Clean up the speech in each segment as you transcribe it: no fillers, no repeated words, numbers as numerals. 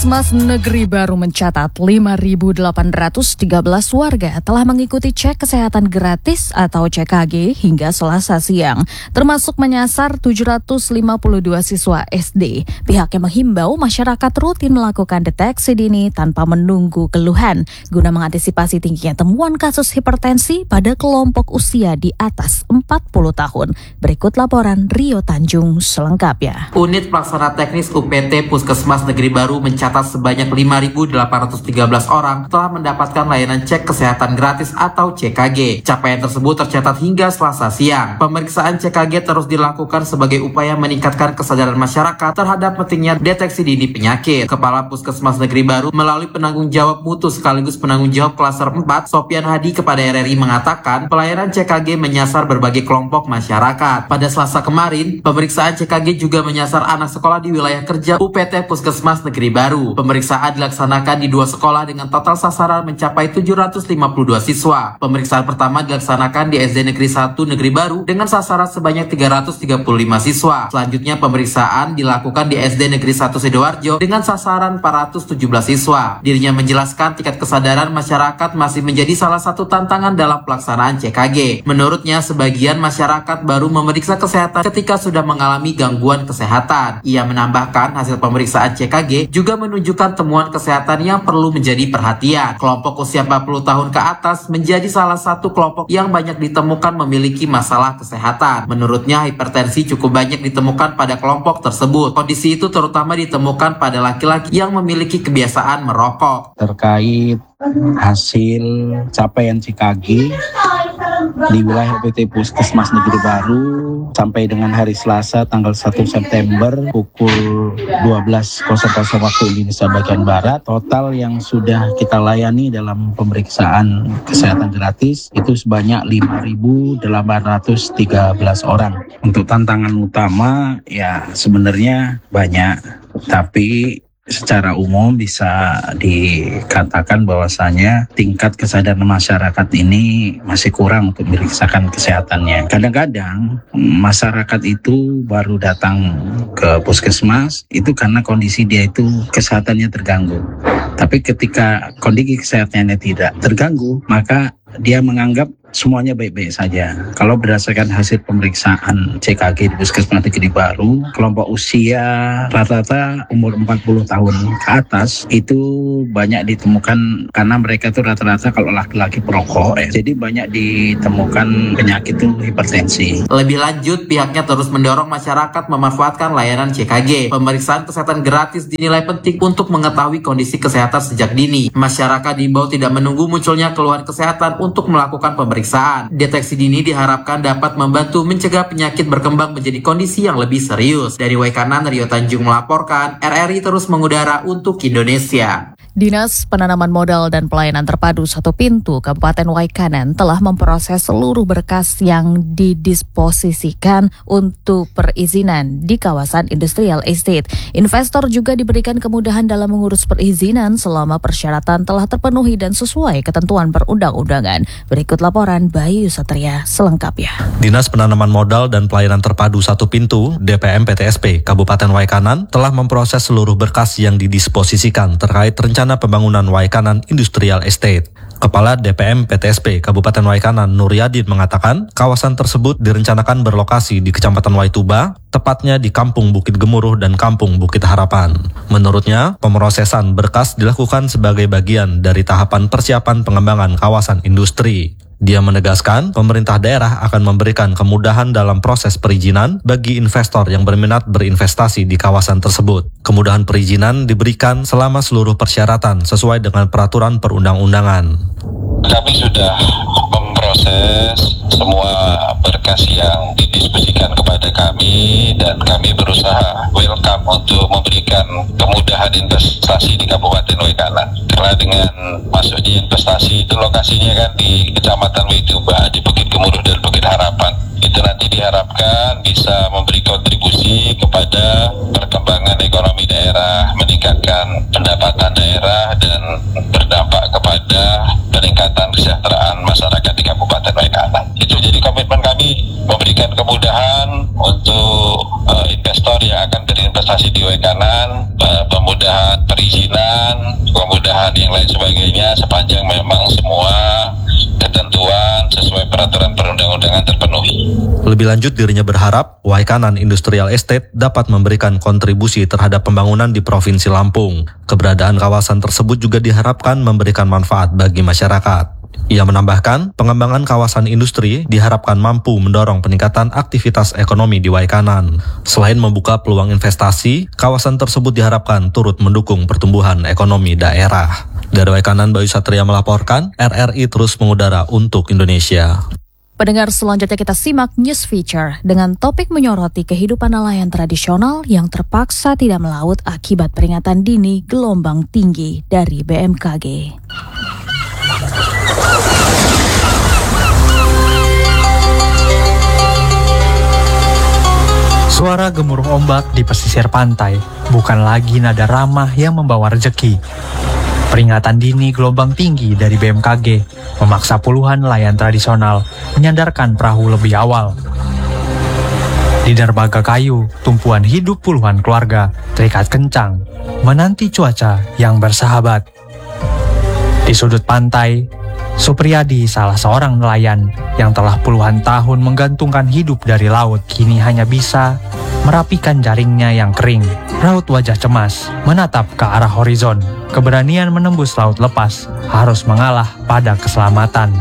Puskesmas Negeri Baru mencatat 5.813 warga telah mengikuti cek kesehatan gratis atau CKG hingga Selasa siang, termasuk menyasar 752 siswa SD. Pihaknya menghimbau masyarakat rutin melakukan deteksi dini tanpa menunggu keluhan, guna mengantisipasi tingginya temuan kasus hipertensi pada kelompok usia di atas 40 tahun. Berikut laporan Rio Tanjung selengkapnya. Unit Pelaksana Teknis UPT Puskesmas Negeri Baru mencatat sebanyak 5.813 orang telah mendapatkan layanan cek kesehatan gratis atau CKG. Capaian tersebut tercatat hingga Selasa siang. Pemeriksaan CKG terus dilakukan sebagai upaya meningkatkan kesadaran masyarakat terhadap pentingnya deteksi dini penyakit. Kepala Puskesmas Negeri Baru melalui penanggung jawab mutu sekaligus penanggung jawab klaster 4, Sopian Hadi kepada RRI mengatakan pelayanan CKG menyasar berbagai kelompok masyarakat. Pada Selasa kemarin, pemeriksaan CKG juga menyasar anak sekolah di wilayah kerja UPT Puskesmas Negeri Baru. Pemeriksaan dilaksanakan di 2 sekolah dengan total sasaran mencapai 752 siswa. Pemeriksaan pertama dilaksanakan di SD Negeri 1 Negeri Baru dengan sasaran sebanyak 335 siswa. Selanjutnya pemeriksaan dilakukan di SD Negeri 1 Sidoarjo dengan sasaran 417 siswa. Dirinya menjelaskan tingkat kesadaran masyarakat masih menjadi salah satu tantangan dalam pelaksanaan CKG. Menurutnya, sebagian masyarakat baru memeriksa kesehatan ketika sudah mengalami gangguan kesehatan. Ia menambahkan hasil pemeriksaan CKG juga menunjukkan temuan kesehatan yang perlu menjadi perhatian. Kelompok usia 40 tahun ke atas menjadi salah satu kelompok yang banyak ditemukan memiliki masalah kesehatan. Menurutnya, hipertensi cukup banyak ditemukan pada kelompok tersebut. Kondisi itu terutama ditemukan pada laki-laki yang memiliki kebiasaan merokok. Terkait hasil capaian CKG di wilayah UPT Puskesmas Negeri Baru sampai dengan hari Selasa tanggal 1 September pukul 12.00 waktu Indonesia bagian Barat, total yang sudah kita layani dalam pemeriksaan kesehatan gratis itu sebanyak 5.813 orang. Untuk tantangan utama ya sebenarnya banyak, tapi secara umum bisa dikatakan bahwasanya tingkat kesadaran masyarakat ini masih kurang untuk memeriksakan kesehatannya. Kadang-kadang masyarakat itu baru datang ke puskesmas itu karena kondisi dia itu kesehatannya terganggu. Tapi ketika kondisi kesehatannya tidak terganggu, maka dia menganggap semuanya baik-baik saja. Kalau berdasarkan hasil pemeriksaan CKG di Puskesmas Negeri Baru, kelompok usia rata-rata umur 40 tahun ke atas itu banyak ditemukan karena mereka itu rata-rata kalau laki-laki perokok jadi banyak ditemukan penyakit itu hipertensi. Lebih lanjut, pihaknya terus mendorong masyarakat memanfaatkan layanan CKG. Pemeriksaan kesehatan gratis dinilai penting untuk mengetahui kondisi kesehatan sejak dini. Masyarakat diimbau tidak menunggu munculnya keluhan kesehatan untuk melakukan pemeriksaan. Deteksi dini diharapkan dapat membantu mencegah penyakit berkembang menjadi kondisi yang lebih serius. Dari Waikanan, Rio Tanjung melaporkan, RRI terus mengudara untuk Indonesia. Dinas Penanaman Modal dan Pelayanan Terpadu Satu Pintu Kabupaten Waikanan telah memproses seluruh berkas yang didisposisikan untuk perizinan di kawasan Industrial Estate. Investor juga diberikan kemudahan dalam mengurus perizinan selama persyaratan telah terpenuhi dan sesuai ketentuan perundang-undangan. Berikut laporan Bayu Satria selengkapnya. Dinas Penanaman Modal dan Pelayanan Terpadu Satu Pintu DPM PTSP Kabupaten Waikanan telah memproses seluruh berkas yang didisposisikan terkait rencana pembangunan Waikanan Industrial Estate. Kepala DPM PTSP Kabupaten Waikanan Nuryadin mengatakan kawasan tersebut direncanakan berlokasi di Kecamatan Waituba, tepatnya di Kampung Bukit Gemuruh dan Kampung Bukit Harapan. Menurutnya, pemrosesan berkas dilakukan sebagai bagian dari tahapan persiapan pengembangan kawasan industri. Dia menegaskan pemerintah daerah akan memberikan kemudahan dalam proses perizinan bagi investor yang berminat berinvestasi di kawasan tersebut. Kemudahan perizinan diberikan selama seluruh persyaratan sesuai dengan peraturan perundang-undangan. Kami sudah memproses semua berkas yang didiskusikan kepada kami dan kami berusaha welcome untuk memberikan kemudahan investasi di Kabupaten Waikanan. Karena dengan masuknya investasi itu lokasinya kan di Kecamatan Waituba, di Bukit Gemuruh dan Bukit Harapan. Itu nanti diharapkan bisa memberi kontribusi kepada perkembangan ekonomi daerah, meningkatkan pendapatan daerah dan berdampak kepada peningkatan kesejahteraan masyarakat di Kabupaten Waikanan. Itu jadi komitmen kami memberikan kemudahan untuk investor yang akan berinvestasi di Waikanan, pemudahan perizinan kemudahan yang lain sebagainya sepanjang memang semua ketentuan sesuai peraturan perundang-undangan terpenuhi. Lebih lanjut, dirinya berharap Waikanan Industrial Estate dapat memberikan kontribusi terhadap pembangunan di Provinsi Lampung. Keberadaan kawasan tersebut juga diharapkan memberikan manfaat bagi masyarakat. Ia menambahkan, pengembangan kawasan industri diharapkan mampu mendorong peningkatan aktivitas ekonomi di Waikanan. Selain membuka peluang investasi, kawasan tersebut diharapkan turut mendukung pertumbuhan ekonomi daerah. Dari Waikanan, Bayu Satria melaporkan, RRI terus mengudara untuk Indonesia. Pendengar, selanjutnya kita simak news feature dengan topik menyoroti kehidupan nelayan tradisional yang terpaksa tidak melaut akibat peringatan dini gelombang tinggi dari BMKG. Suara gemuruh ombak di pesisir pantai bukan lagi nada ramah yang membawa rejeki. Peringatan dini gelombang tinggi dari BMKG memaksa puluhan nelayan tradisional menyandarkan perahu lebih awal. Di dermaga kayu, tumpuan hidup puluhan keluarga terikat kencang, menanti cuaca yang bersahabat. Di sudut pantai, Supriyadi, salah seorang nelayan yang telah puluhan tahun menggantungkan hidup dari laut, kini hanya bisa merapikan jaringnya yang kering. Raut wajah cemas, menatap ke arah horizon. Keberanian menembus laut lepas harus mengalah pada keselamatan.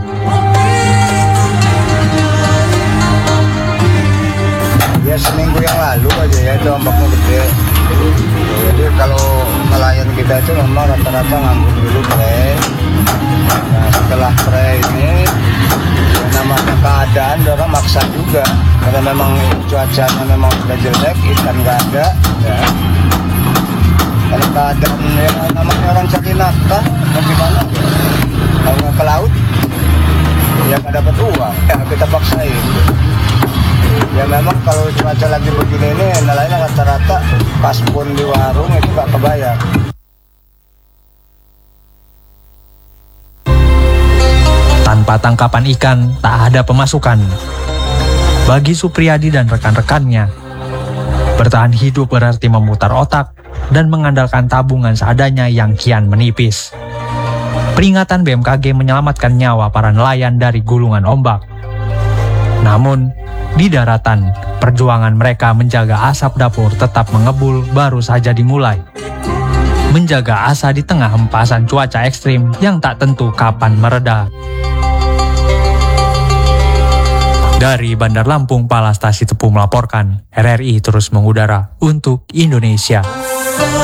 Ya seminggu yang lalu aja ya itu ombaknya gede. Jadi kalau nelayan kita itu memang rata-rata nganggur dulu pre. Nah setelah pre ini ya namanya keadaan orang maksa juga. Karena memang cuacanya memang sudah jelek, ikan nggak ada. Ya. Kalau keadaan ya namanya orang cari nafkah, mau gimana? Kalau nggak ke laut, ya nggak dapat uang. Ya kita paksain. Ya memang kalau cuaca lagi begini ini nelayan rata-rata pas pun di warung itu gak kebayar. Tanpa tangkapan ikan tak ada pemasukan. Bagi Supriyadi dan rekan-rekannya, bertahan hidup berarti memutar otak dan mengandalkan tabungan seadanya yang kian menipis. Peringatan BMKG menyelamatkan nyawa para nelayan dari gulungan ombak. Namun, di daratan, perjuangan mereka menjaga asap dapur tetap mengebul baru saja dimulai. Menjaga asa di tengah hempasan cuaca ekstrim yang tak tentu kapan mereda. Dari Bandar Lampung, Palastasi Tepu melaporkan, RRI terus mengudara untuk Indonesia.